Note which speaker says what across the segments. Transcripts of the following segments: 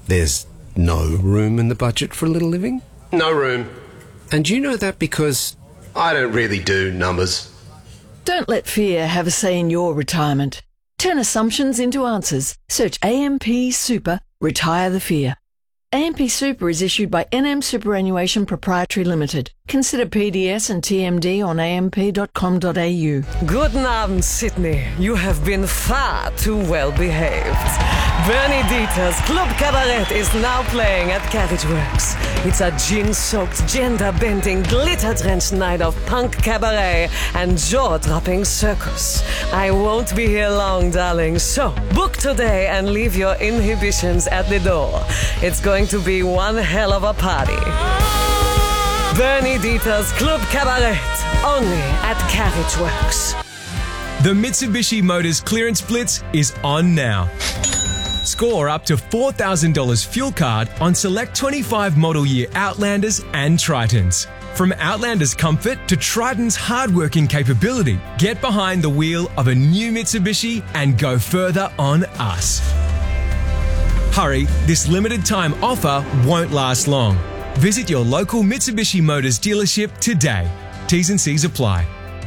Speaker 1: there's no room in the budget for a little living?
Speaker 2: No room.
Speaker 1: And you know that because
Speaker 2: I don't really do numbers.
Speaker 3: Don't let fear have a say in your retirement. Turn assumptions into answers. Search AMP Super, retire the fear. AMP Super is issued by NM Superannuation Proprietary Limited. Consider PDS and TMD on amp.com.au.
Speaker 4: Guten Abend, Sydney. You have been far too well behaved. Bernie Dieter's Club Cabaret is now playing at Carriage Works. It's a gin-soaked, gender-bending, glitter-drenched night of punk cabaret and jaw-dropping circus. I won't be here long, darling, so book today and leave your inhibitions at the door. It's going to be one hell of a party. Bernie Dieter's Club Cabaret, only at Carriage Works.
Speaker 5: The Mitsubishi Motors Clearance Blitz is on now. Score up to $4,000 fuel card on select 25 model year Outlanders and Tritons. From Outlander's comfort to Triton's hard-working capability, get behind the wheel of a new Mitsubishi and go further on us. Hurry, this limited time offer won't last long. Visit your local Mitsubishi Motors dealership today. T's and C's apply.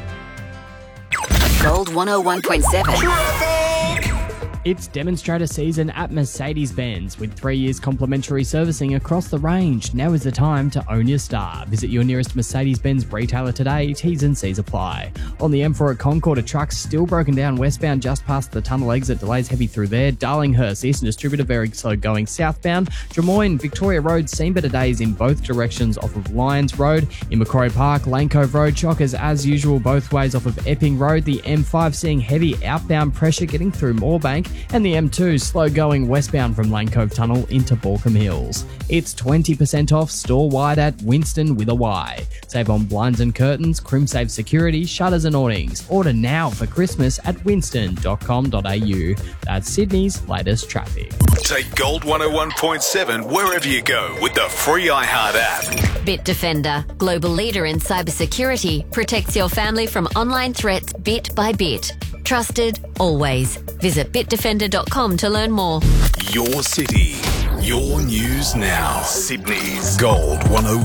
Speaker 6: Gold 101.7.
Speaker 7: It's demonstrator season at Mercedes-Benz with 3 years complimentary servicing across the range. Now is the time to own your star. Visit your nearest Mercedes-Benz retailer today. T's and C's apply. On the M4 at Concord, a truck's still broken down westbound just past the tunnel exit. Delays heavy through there. Darlinghurst, Eastern Distributor, very slow going southbound. Drummoyne, Victoria Road, seen better days in both directions off of Lyons Road. In Macquarie Park, Lane Cove Road, chockers as usual both ways off of Epping Road. The M5 seeing heavy outbound pressure getting through Moorebank. And the M2 slow going westbound from Lane Cove Tunnel into Balcombe Hills. It's 20% off store-wide at Winston with a Y. Save on blinds and curtains, Crimsafe security, shutters and awnings. Order now for Christmas at winston.com.au. That's Sydney's latest traffic.
Speaker 8: Take Gold 101.7 wherever you go with the free iHeart app.
Speaker 6: Bitdefender, global leader in cybersecurity, protects your family from online threats bit by bit. Trusted, always. Visit bitdefender.com to learn more.
Speaker 8: Your city, your news now. Sydney's Gold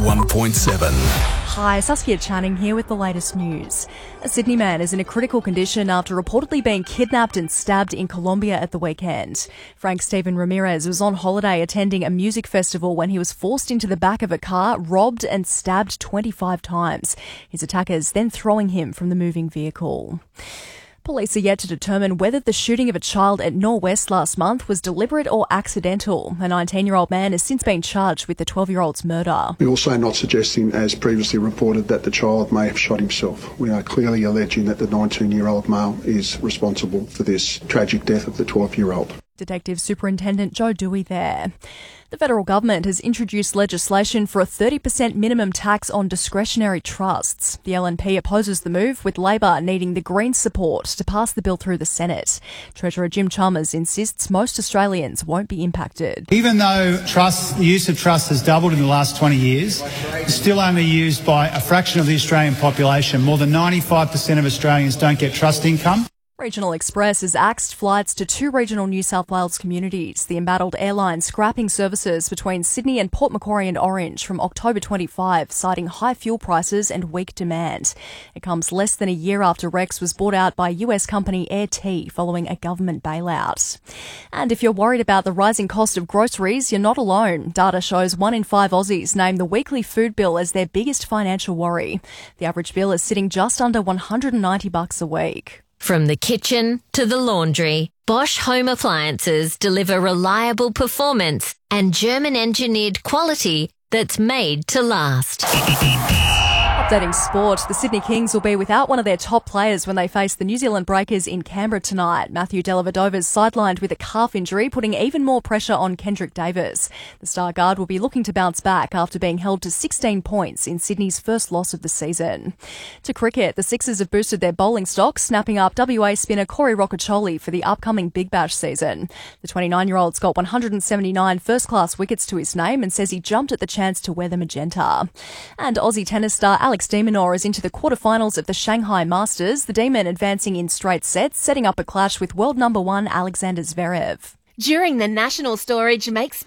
Speaker 8: 101.7.
Speaker 9: Hi, Saskia Channing here with the latest news. A Sydney man is in a critical condition after reportedly being kidnapped and stabbed in Colombia at the weekend. Frank Stephen Ramirez was on holiday attending a music festival when he was forced into the back of a car, robbed and stabbed 25 times. His attackers then throwing him from the moving vehicle. Police are yet to determine whether the shooting of a child at Norwest last month was deliberate or accidental. A 19-year-old man has since been charged with the 12-year-old's murder.
Speaker 10: We're also not suggesting, as previously reported, that the child may have shot himself. We are clearly alleging that the 19-year-old male is responsible for this tragic death of the 12-year-old.
Speaker 9: Detective Superintendent Joe Dewey there. The federal government has introduced legislation for a 30% minimum tax on discretionary trusts. The LNP opposes the move, with Labor needing the Greens' support to pass the bill through the Senate. Treasurer Jim Chalmers insists most Australians won't be impacted.
Speaker 11: Even though the use of trusts has doubled in the last 20 years, it's still only used by a fraction of the Australian population. More than 95% of Australians don't get trust income.
Speaker 9: Regional Express has axed flights to 2 regional New South Wales communities. The embattled airline scrapping services between Sydney and Port Macquarie and Orange from October 25, citing high fuel prices and weak demand. It comes less than a year after Rex was bought out by US company Air T following a government bailout. And if you're worried about the rising cost of groceries, you're not alone. Data shows 1 in 5 Aussies name the weekly food bill as their biggest financial worry. The average bill is sitting just under $190 a week.
Speaker 6: From the kitchen to the laundry, Bosch Home Appliances deliver reliable performance and German-engineered quality that's made to last.
Speaker 9: Updating sport, the Sydney Kings will be without one of their top players when they face the New Zealand Breakers in Canberra tonight. Matthew Dellavedova's sidelined with a calf injury, putting even more pressure on Kendrick Davis. The star guard will be looking to bounce back after being held to 16 points in Sydney's first loss of the season. To cricket, the Sixers have boosted their bowling stock, snapping up WA spinner Corey Rocacholi for the upcoming Big Bash season. The 29-year-old's got 179 first-class wickets to his name and says he jumped at the chance to wear the magenta. And Aussie tennis star Alex de Minaur is into the quarterfinals of the Shanghai Masters, the Demon advancing in straight sets, setting up a clash with world number 1 Alexander Zverev.
Speaker 12: During the National Storage Make